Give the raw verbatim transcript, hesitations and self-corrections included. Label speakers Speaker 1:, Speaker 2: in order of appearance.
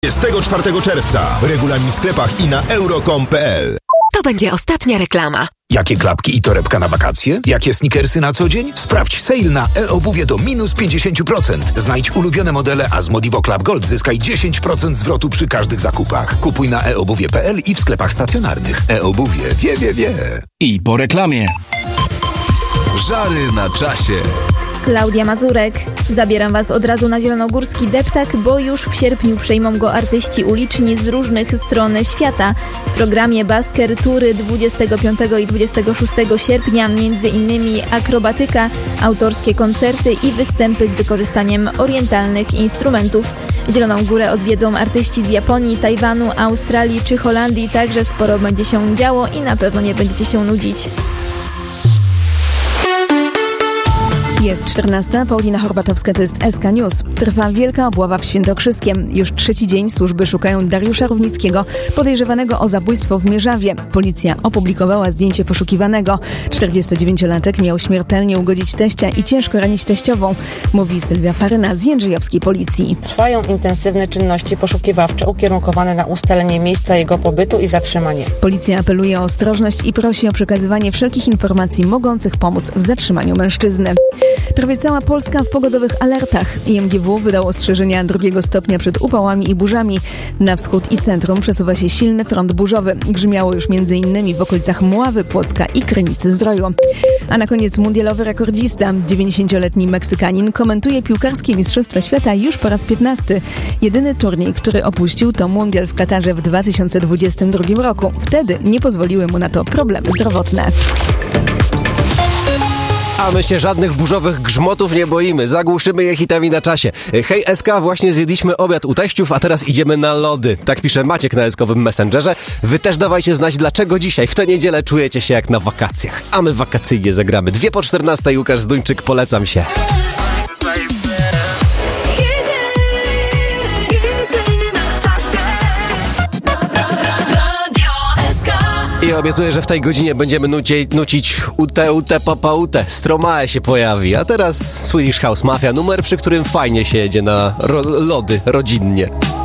Speaker 1: dwudziestego czwartego czerwca. Regulamin w sklepach i na euro kropka com kropka p l.
Speaker 2: To będzie ostatnia reklama.
Speaker 3: Jakie klapki i torebka na wakacje? Jakie sneakersy na co dzień? Sprawdź sale na e-obuwie do minus pięćdziesiąt procent. Znajdź ulubione modele, a z Modivo Club Gold zyskaj dziesięć procent zwrotu przy każdych zakupach. Kupuj na e obuwie kropka p l i w sklepach stacjonarnych. E-obuwie wie, wie, wie.
Speaker 4: I po reklamie. Żary na czasie.
Speaker 5: Klaudia Mazurek. Zabieram Was od razu na zielonogórski deptak, bo już w sierpniu przejmą go artyści uliczni z różnych stron świata. W programie Basker Tury dwudziestego piątego i dwudziestego szóstego sierpnia między innymi akrobatyka, autorskie koncerty i występy z wykorzystaniem orientalnych instrumentów. Zieloną Górę odwiedzą artyści z Japonii, Tajwanu, Australii czy Holandii, także sporo będzie się działo i na pewno nie będziecie się nudzić.
Speaker 6: Jest czternasta, Paulina Horbatowska, to jest S K News. Trwa wielka obława w Świętokrzyskiem. Już trzeci dzień służby szukają Dariusza Równickiego, podejrzewanego o zabójstwo w Mierzawie. Policja opublikowała zdjęcie poszukiwanego. czterdziestodziewięciolatek miał śmiertelnie ugodzić teścia i ciężko ranić teściową, mówi Sylwia Faryna z Jędrzejowskiej Policji.
Speaker 7: Trwają intensywne czynności poszukiwawcze ukierunkowane na ustalenie miejsca jego pobytu i zatrzymanie.
Speaker 6: Policja apeluje o ostrożność i prosi o przekazywanie wszelkich informacji mogących pomóc w zatrzymaniu mężczyzny. Prawie cała Polska w pogodowych alertach. I M G W wydał ostrzeżenia drugiego stopnia przed upałami i burzami. Na wschód i centrum przesuwa się silny front burzowy. Grzmiało już między innymi w okolicach Mławy, Płocka i Krynicy-Zdroju. A na koniec mundialowy rekordzista. dziewięćdziesięcioletni Meksykanin komentuje piłkarskie Mistrzostwa Świata już po raz piętnasty. Jedyny turniej, który opuścił, to mundial w Katarze w dwa tysiące dwudziestym drugim roku. Wtedy nie pozwoliły mu na to problemy zdrowotne.
Speaker 8: A my się żadnych burzowych grzmotów nie boimy. Zagłuszymy je hitami na czasie. Hej S K, właśnie zjedliśmy obiad u teściów, a teraz idziemy na lody. Tak pisze Maciek na eskowym Messengerze. Wy też dawajcie znać, dlaczego dzisiaj w tę niedzielę czujecie się jak na wakacjach. A my wakacyjnie zagramy. Dwie po czternastej, Łukasz Zduńczyk, polecam się. I obiecuję, że w tej godzinie będziemy nuci, nucić ute, ute, papa, ute. Stromae się pojawi. A teraz Swedish House Mafia, numer, przy którym fajnie się jedzie na ro- lody rodzinnie.